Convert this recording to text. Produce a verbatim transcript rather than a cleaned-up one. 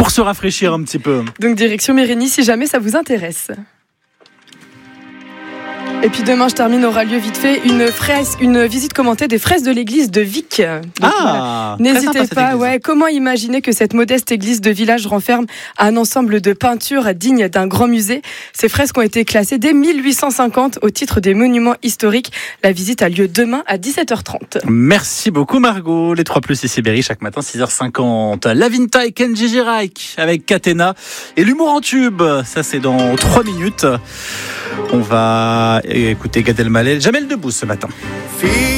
pour se rafraîchir un petit peu. Donc direction Mérigny si jamais ça vous intéresse. Et puis demain, je termine, aura lieu vite fait une fresque, une visite commentée des fresques de l'église de Vic. Donc, ah, voilà. N'hésitez pas. Ouais, comment imaginer que cette modeste église de village renferme un ensemble de peintures dignes d'un grand musée. Ces fresques ont été classées dès mille huit cent cinquante au titre des monuments historiques. La visite a lieu demain à dix-sept heures trente. Merci beaucoup Margot. Les trois plus ici Berry chaque matin six heures cinquante. Lavinta et Kenji Girac avec Catena et l'humour en tube. Ça c'est dans trois minutes. On va écouter Gad Elmaleh, Jamel Debbouze ce matin.